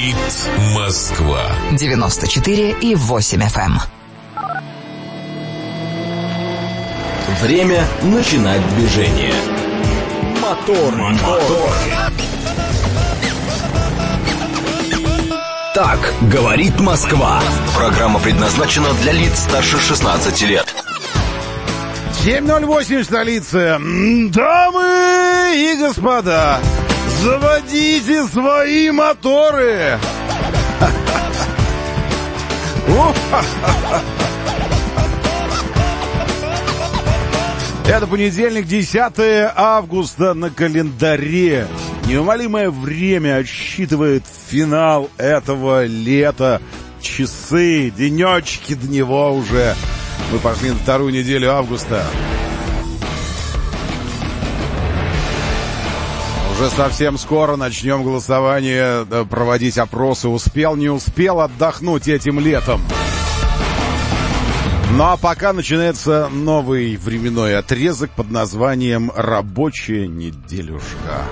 Говорит Москва. 94,8 FM. Время начинать движение. Мотор. Так говорит Москва. Программа предназначена для лиц старше 16 лет. 7:08 в столице. Дамы и господа, заводите свои моторы. Это понедельник, 10 августа на календаре. Неумолимое время отсчитывает финал этого лета. Часы, денечки до него уже. Мы пошли на вторую неделю августа. Уже совсем скоро начнем голосование, проводить опросы. Успел, не успел отдохнуть этим летом. Ну а пока начинается новый временной отрезок под названием «Рабочая неделюшка».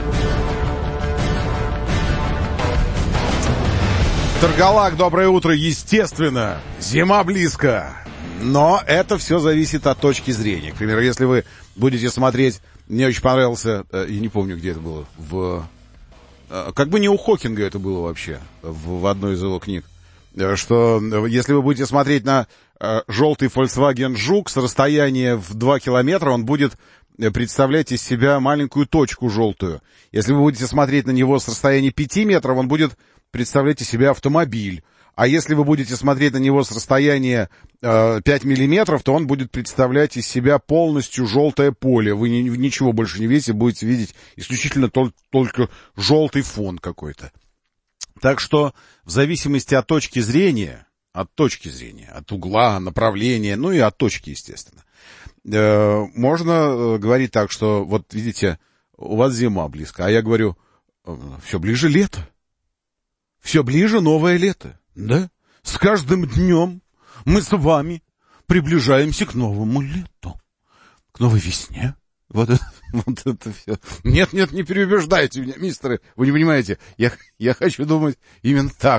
Таргалак, доброе утро. Естественно, зима близко. Но это все зависит от точки зрения. К примеру, если вы будете смотреть... Мне очень понравился... Я не помню, где это было. Как бы не у Хокинга это было вообще. В одной из его книг. Что если вы будете смотреть на желтый Volkswagen Жук с расстояния в 2 километра, он будет представлять из себя маленькую точку желтую. Если вы будете смотреть на него с расстояния 5 метров, он будет представлять из себя автомобиль. А если вы будете смотреть на него с расстояния 5 миллиметров, то он будет представлять из себя полностью желтое поле. Вы ничего больше не видите, будете видеть исключительно только желтый фон какой-то. Так что в зависимости от точки зрения, от угла, направления, ну и от точки, естественно, можно говорить так, что вот видите, у вас зима близко, а я говорю, все ближе лето, все ближе новое лето. Да? С каждым днем мы с вами приближаемся к новому лету, к новой весне. Вот это все. Нет, не переубеждайте меня, мистеры. Вы не понимаете, я хочу думать именно так.